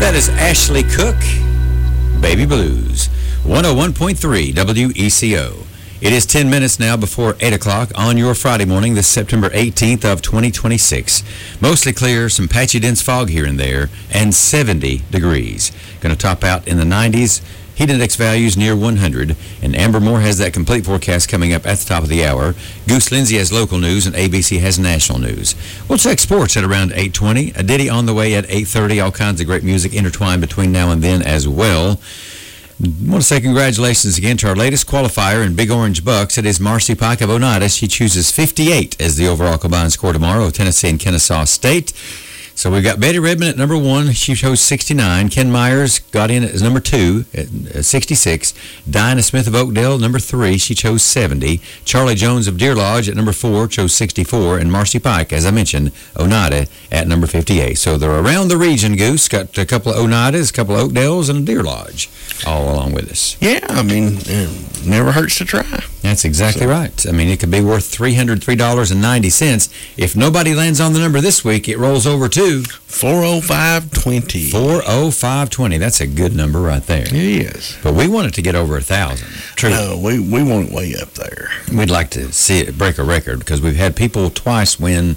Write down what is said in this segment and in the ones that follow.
That is Ashley Cook, Baby Blues, 101.3 WECO. It is 10 minutes now before 8 o'clock on your Friday morning, this September 18th of 2026. Mostly clear, some patchy dense fog here and there, and 70 degrees. Going to top out in the 90s. Heat index values near 100, and Amber Moore has that complete forecast coming up at the top of the hour. Goose Lindsay has local news, and ABC has national news. We'll check sports at around 8:20. A ditty on the way at 8:30. All kinds of great music intertwined between now and then as well. I want to say congratulations again to our latest qualifier in Big Orange Bucks. It is Marcy Pike of Oneida. She chooses 58 as the overall combined score tomorrow, Tennessee and Kennesaw State. So we've got Betty Redmond at number 1. She chose 69. Ken Myers got in as number 2 at 66. Dinah Smith of Oakdale, number 3. She chose 70. Charlie Jones of Deer Lodge at number 4 chose 64. And Marcy Pike, as I mentioned, Oneida at number 58. So they're around the region, Goose. Got a couple of Oneidas, a couple of Oakdales, and a Deer Lodge all along with us. Yeah, I mean, it never hurts to try. That's exactly right. I mean, it could be worth $303.90. If nobody lands on the number this week, it rolls over to 405.20. 405.20. That's a good number right there. It is. But we want it to get over 1,000. True. No, we want it way up there. We'd like to see it break a record because we've had people twice win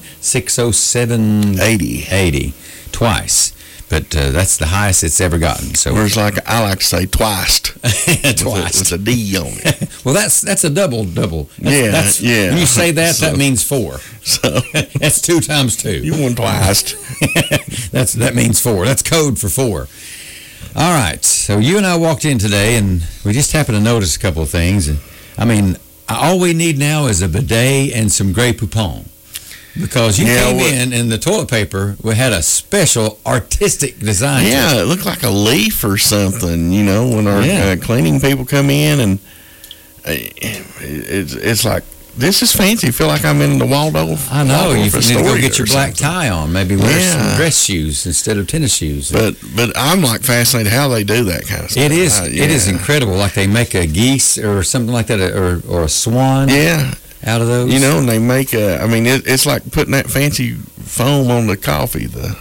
607.80 twice. But that's the highest it's ever gotten. So whereas I like to say twice. Twice. With a D on it. Well, that's a double. That's, yeah. When you say that, that means 4. So that's 2 times 2. You won twice. That means 4. That's code for 4. All right. So you and I walked in today, and we just happened to notice a couple of things. I mean, all we need now is a bidet and some Grey Poupon. Because you came in and the toilet paper, we had a special artistic design. Yeah, it looked like a leaf or something, when our cleaning people come in, and it's like, this is fancy. I feel like I'm in the Waldorf. I know. You need to go get your black something. tie on. Maybe wear some dress shoes instead of tennis shoes. But I'm like fascinated how they do that kind of stuff. It is incredible. Like they make a geese or something like that, or a swan. Yeah. Out of those, and they make it's like putting that fancy foam on the coffee. The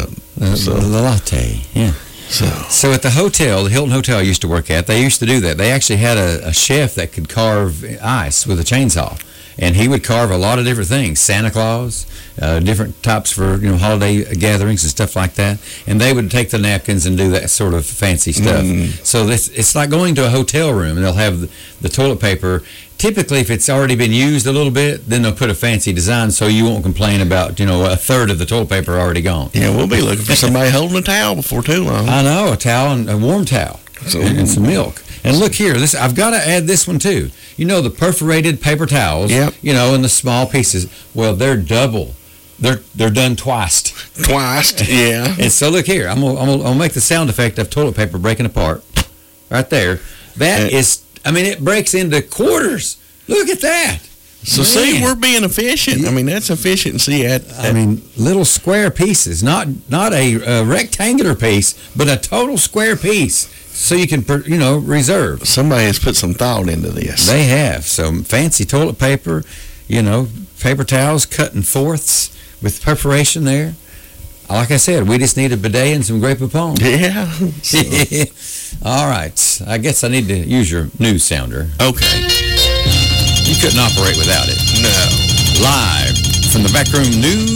latte, yeah. So at the hotel, the Hilton Hotel I used to work at, they used to do that. They actually had a chef that could carve ice with a chainsaw, and he would carve a lot of different things: Santa Claus, different types for holiday gatherings and stuff like that. And they would take the napkins and do that sort of fancy stuff. So it's like going to a hotel room, and they'll have the toilet paper. Typically, if it's already been used a little bit, then they'll put a fancy design so you won't complain about, a third of the toilet paper already gone. Yeah, we'll be looking for somebody holding a towel before too long. I know, a towel, and a warm towel, and some milk. And look here, I've got to add this one too. The perforated paper towels, in the small pieces. Well, they're double. They're done twice. Twice, yeah. And so look here, I'm gonna make the sound effect of toilet paper breaking apart, right there. That is. I mean, it breaks into quarters. Look at that. So, see, we're being efficient. I mean, that's efficiency little square pieces, not a rectangular piece, but a total square piece. So you can, reserve. Somebody has put some thought into this. They have. So fancy toilet paper, paper towels cut in fourths with perforation there. Like I said, we just need a bidet and some Grey Poupon. Yeah. All right. I guess I need to use your news sounder. Okay. You couldn't operate without it. No. Live from the Backroom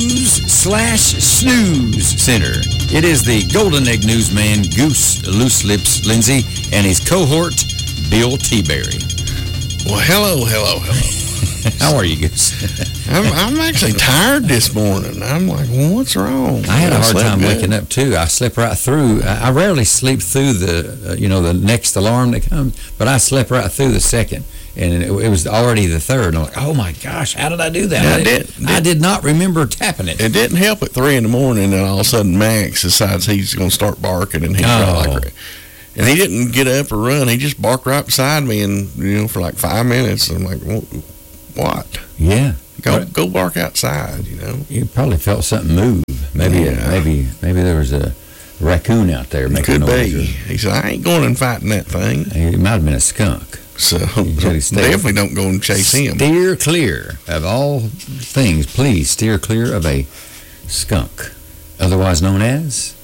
News/Snooze Center. It is the Golden Egg Newsman, Goose Loose Lips Lindsay, and his cohort, Bill T-Berry. Well, hello. How are you, Goose? I'm actually tired this morning. I'm like, well, what's wrong? I had a hard time waking up, too. I slept right through. I rarely sleep through the, the next alarm that comes, but I slept right through the second, and it was already the third. And I'm like, oh, my gosh, how did I do that? I did not remember tapping it. It didn't help at 3 in the morning, and all of a sudden Max decides he's going to start barking, and he's like... And he didn't get up or run. He just barked right beside me, and, for like 5 minutes. I'm like, well, what? Yeah. Go bark outside, You probably felt something move. Maybe there was a raccoon out there making noise. Could be. He said, I ain't going and fighting that thing. It might have been a skunk. So definitely don't go and chase him. Steer clear of all things. Please steer clear of a skunk, otherwise known as...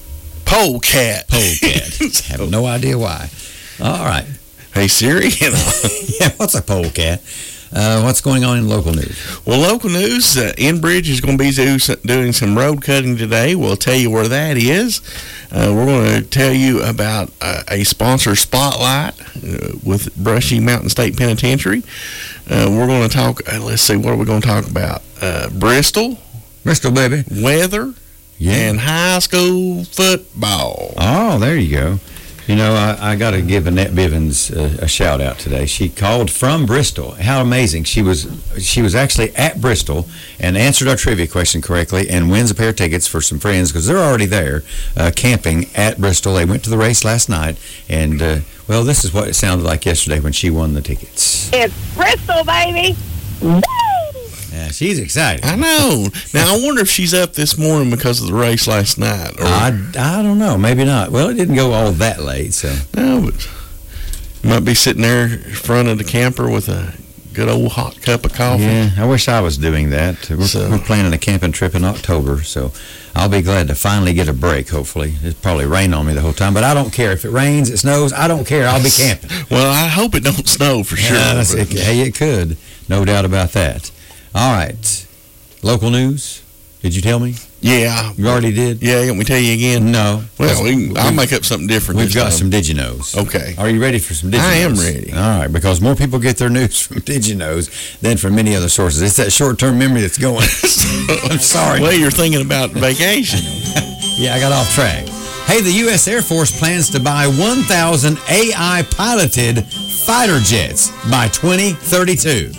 Polecat. Polecat. Have no idea why. All right. Hey, Siri. Yeah, what's a polecat? What's going on in local news? Well, local news, Enbridge is going to be doing some road cutting today. We'll tell you where that is. We're going to tell you about a sponsor spotlight with Brushy Mountain State Penitentiary. We're going to talk, let's see, what are we going to talk about? Bristol. Bristol, baby. Weather. Yeah. And high school football. Oh, there you go. You know, I got to give Annette Bivens a shout out today. She called from Bristol. How amazing. She was actually at Bristol and answered our trivia question correctly and wins a pair of tickets for some friends because they're already there camping at Bristol. They went to the race last night, and, well, this is what it sounded like yesterday when she won the tickets. It's Bristol, baby. Woo! Yeah, she's excited. I know. Now, I wonder if she's up this morning because of the race last night. Or... I don't know. Maybe not. Well, it didn't go all that late, so. No, but might be sitting there in front of the camper with a good old hot cup of coffee. Yeah, I wish I was doing that. We're planning a camping trip in October, so I'll be glad to finally get a break, hopefully. It's probably rained on me the whole time, but I don't care. If it rains, it snows, I don't care. I'll be camping. Well, I hope it don't snow for sure. Hey, it could. No doubt about that. All right. Local news? Did you tell me? Yeah. You already did? Yeah, let me tell you again. No. Well, I'll make up something different. We've got some Did-You-Knows. Okay. Are you ready for some Did-You-Knows? I am ready. All right, because more people get their news from Did-You-Knows than from many other sources. It's that short-term memory that's going. I'm sorry. Well, you're thinking about vacation. Yeah, I got off track. Hey, the U.S. Air Force plans to buy 1,000 AI-piloted fighter jets by 2032.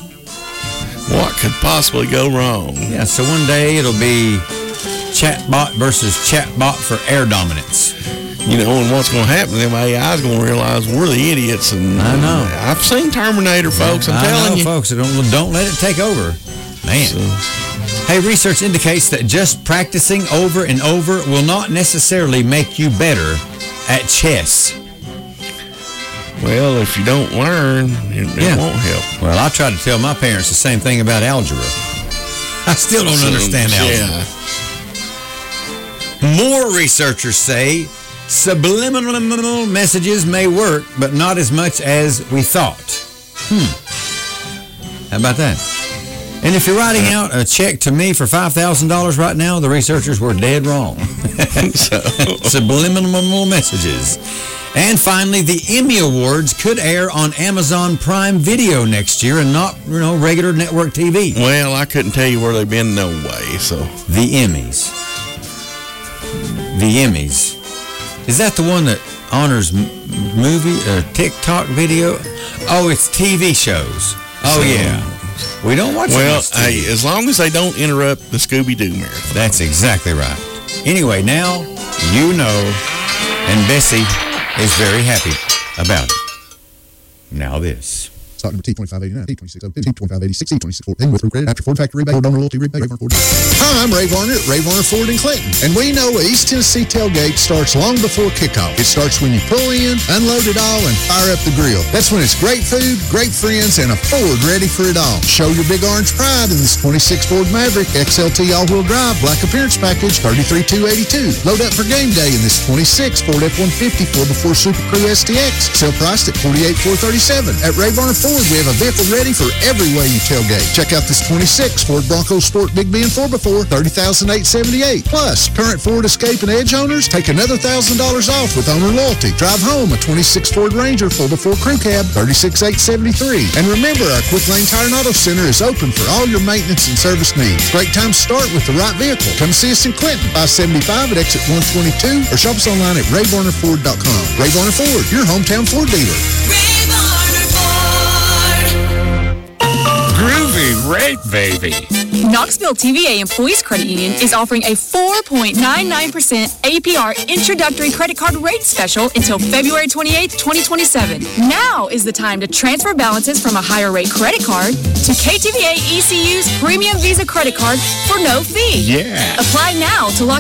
What could possibly go wrong? Yeah, so one day it'll be chatbot versus chatbot for air dominance. You know, and what's going to happen, them AI's going to realize we're the idiots. And I know. I've seen Terminator, folks. I'm telling you. Folks. Don't let it take over. Man. Hey, research indicates that just practicing over and over will not necessarily make you better at chess. Well, if you don't learn, it won't help. Well, I tried to tell my parents the same thing about algebra. I still don't understand algebra. Yeah. More researchers say subliminal messages may work, but not as much as we thought. How about that? And if you're writing out a check to me for $5,000 right now, the researchers were dead wrong. Subliminal messages. And finally, the Emmy Awards could air on Amazon Prime Video next year and not, regular network TV. Well, I couldn't tell you where they've been no way, so. The Emmys. The Emmys. Is that the one that honors movie or TikTok video? Oh, it's TV shows. Oh, yeah. We don't watch Well, hey, as long as they don't interrupt the Scooby-Doo marathon. That's exactly right. Anyway, now you know, and Bessie is very happy about it. Now this. Stock number T2589, T2602, T2586, T2614 with credit after Ford factory rebate, Ford owner loyalty rebate, Ray Varner Ford. Hi, I'm Ray Varner at Ray Varner Ford in Clinton. And we know East Tennessee tailgate starts long before kickoff. It starts when you pull in, unload it all, and fire up the grill. That's when it's great food, great friends, and a Ford ready for it all. Show your big orange pride in this 26 Ford Maverick XLT all-wheel drive black appearance package, $33,282. Load up for game day in this 26 Ford F-150 4x4 Super Crew STX. Sale priced at $48,437. At Ray Varner Ford, we have a vehicle ready for every way you tailgate. Check out this 26 Ford Bronco Sport Big Ben 4x4, $30,878. Plus, current Ford Escape and Edge owners take another $1,000 off with owner loyalty. Drive home a 26 Ford Ranger 4x4 Crew Cab, $36,873. And remember, our Quick Lane Tire and Auto Center is open for all your maintenance and service needs. Great time to start with the right vehicle. Come see us in Clinton, 575 at exit 122, or shop us online at RayVarnerFord.com. Ray Varner Ford, your hometown Ford dealer. Ray Varner Ford. Groovy rate, baby. Knoxville TVA Employees Credit Union is offering a 4.99% APR introductory credit card rate special until February 28, 2027. Now is the time to transfer balances from a higher rate credit card to KTVA ECU's Premium Visa credit card for no fee. Yeah. Apply now to lock